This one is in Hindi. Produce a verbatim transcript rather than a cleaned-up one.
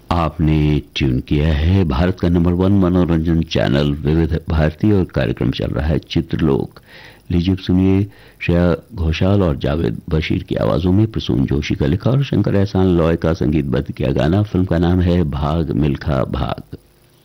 आपने ट्यून किया है भारत का नंबर वन मनोरंजन चैनल विविध भारती और कार्यक्रम चल रहा है चित्रलोक। लीजिए सुनिए श्रेया घोषाल और जावेद बशीर की आवाजों में प्रसून जोशी का लिखा और शंकर एहसान लॉय का संगीतबद्ध किया गाना। फिल्म का नाम है भाग मिल्खा भाग।